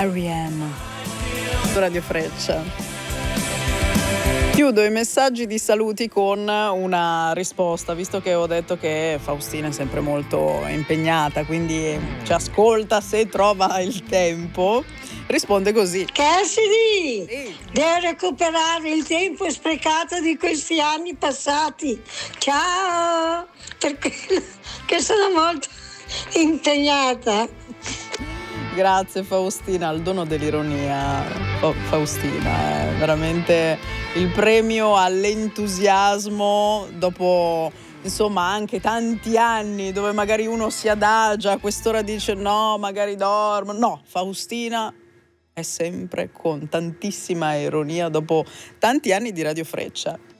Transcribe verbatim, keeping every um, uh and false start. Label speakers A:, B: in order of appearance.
A: R E M Radio Freccia. Chiudo i messaggi di saluti con una risposta, visto che ho detto che Faustina è sempre molto impegnata, quindi ci ascolta se trova il tempo. Risponde così:
B: Cassidy,
A: sì.
B: Devo recuperare il tempo sprecato di questi anni passati. Ciao, perché che sono molto impegnata.
A: Grazie Faustina, al dono dell'ironia. Fa- Faustina è veramente il premio all'entusiasmo dopo, insomma, anche tanti anni dove magari uno si adagia, a quest'ora dice no, magari dormo. No, Faustina è sempre con tantissima ironia dopo tanti anni di Radio Freccia.